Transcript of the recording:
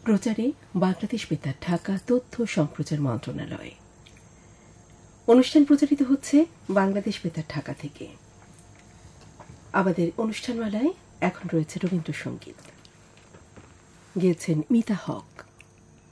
প্রচারে বাংলাদেশ বেতার ঢাকা তথ্য সম্প্রচার মন্ত্রণালয়। অনুষ্ঠান প্রচারিত হচ্ছে বাংলাদেশ বেতার ঢাকা থেকে। আমাদের অনুষ্ঠানমালায় এখন রয়েছে রবীন্দ্রসঙ্গীত। গেয়েছেন মিতা হক।